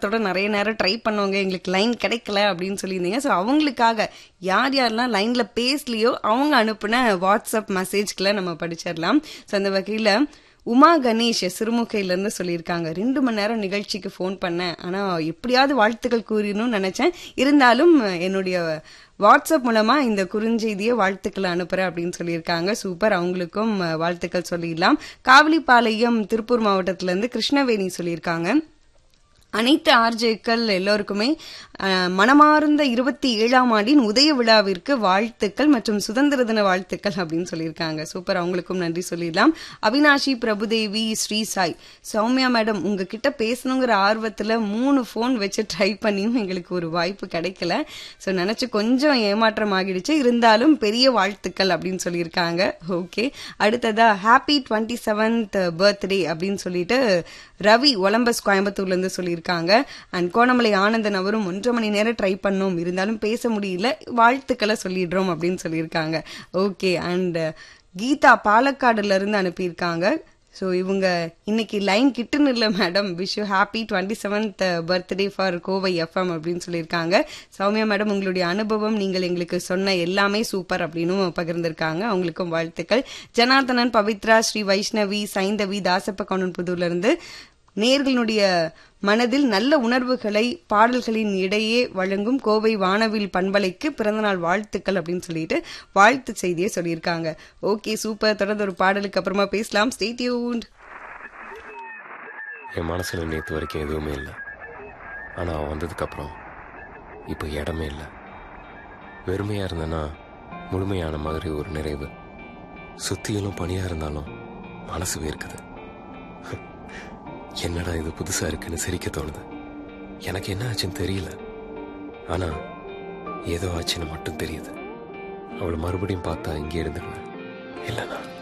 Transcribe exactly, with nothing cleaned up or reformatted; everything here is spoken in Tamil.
ஆர்வத்தோட நிறைய நேரம் ட்ரை பண்ணவங்க, எங்களுக்கு லைன் கிடைக்கல அப்படின்னு சொல்லியிருந்தீங்க. ஸோ அவங்களுக்காக யார் யாரெல்லாம் லைன்ல பேசலையோ அவங்க அனுப்புன வாட்ஸ்அப் மெசேஜ்களை நம்ம படிச்சிடலாம். ஸோ அந்த வகையில் உமா கணேஷ் சிறுமுகையிலேருந்து சொல்லியிருக்காங்க, ரெண்டு மணி நேரம் நிகழ்ச்சிக்கு ஃபோன் பண்ணேன், ஆனால் எப்படியாவது வாழ்த்துக்கள் கூறணும்னு நினச்சேன், இருந்தாலும் என்னுடைய வாட்ஸ்அப் மூலமா இந்த குறுஞ்செய்தியை வாழ்த்துக்களை அனுப்புறேன் அப்படின்னு சொல்லியிருக்காங்க. சூப்பர், அவங்களுக்கும் வாழ்த்துக்கள் சொல்லிடலாம். காவலிப்பாளையம் திருப்பூர் மாவட்டத்துல இருந்து கிருஷ்ணவேணி சொல்லியிருக்காங்க, அனைத்து ஆர்ஜேக்கள் எல்லோருக்குமே மனமார்ந்த இருபத்தி ஏழாம் ஆண்டின் உதய விழாவிற்கு வாழ்த்துக்கள் மற்றும் சுதந்திர தின வாழ்த்துக்கள் அப்படின்னு சொல்லியிருக்காங்க. சூப்பர், அவங்களுக்கும் நன்றி சொல்லிடலாம். அவினாஷி, பிரபுதேவி, ஸ்ரீசாய், சௌமியா மேடம், உங்ககிட்ட பேசணுங்கிற ஆர்வத்துல மூணு போன் வச்சு ட்ரை பண்ணியும் எங்களுக்கு ஒரு வாய்ப்பு கிடைக்கல. ஸோ நினைச்சு கொஞ்சம் ஏமாற்றம் ஆகிடுச்சு, இருந்தாலும் பெரிய வாழ்த்துக்கள் அப்படின்னு சொல்லியிருக்காங்க. ஓகே, அடுத்ததா ஹாப்பி டுவெண்ட்டி செவன்த் பர்த்டே அப்படின்னு சொல்லிட்டு ரவி ஒலம்பஸ் கோயம்புத்தூர்ல இருந்து சொல்லியிருக்காங்க. அண்ட் கோணமலை ஆனந்தன் அவரும் ஒன்றரை மணி நேரம் ட்ரை பண்ணோம், இருந்தாலும் பேச முடியல, வாழ்த்துக்களை சொல்லிடுறோம் அப்படின்னு சொல்லியிருக்காங்க. ஓகே, அண்ட் கீதா பாலக்காடுல இருந்து அனுப்பியிருக்காங்க. ஸோ இவங்க இன்னைக்கு லைன் கிட்டுன்னு இல்லை madam, wish you happy twenty seventh birthday for Kovai FM அப்படின்னு சொல்லியிருக்காங்க. சௌமியா மேடம், உங்களுடைய அனுபவம், நீங்கள் எங்களுக்கு சொன்ன எல்லாமே சூப்பர் அப்படின்னு பகிர்ந்திருக்காங்க, அவங்களுக்கும் வாழ்த்துக்கள். ஜனார்தனன், பவித்ரா, ஸ்ரீ வைஷ்ணவி, சைந்தவி, தாசப்ப கவுனன்புதூர்ல இருந்து நேர்களுடைய மனதில் நல்ல உணர்வுகளை பாடல்களின் இடையே வழங்கும் கோவை வானவில் பண்பலைக்கு பிறந்தநாள் வாழ்த்துக்கள் அப்படின்னு சொல்லிட்டு வாழ்த்து செய்தியை சொல்லியிருக்காங்க. ஓகே, சூப்பர், தொடர்ந்து ஒரு பாடலுக்கு அப்புறமா பேசலாம். Stay tuned. என் மனசுல நேற்று வரைக்கும் எதுவுமே இல்லை, ஆனா அவன் வந்ததுக்கு அப்புறம் இப்போ இடமே இல்லை. வெறுமையா இருந்தேன்னா முழுமையான மாதிரி ஒரு நிறைவு, சுத்தியலும் பணியா இருந்தாலும் மனசு வேர்க்குது. என்னடா இது புதுசா இருக்குன்னு சிரிக்க தோணுது. எனக்கு என்ன ஆச்சுன்னு தெரியல, ஆனா ஏதோ ஆச்சுன்னு மட்டும் தெரியுது. அவளை மறுபடியும் பார்த்தா இங்கே இருந்துருவேன், இல்லைனா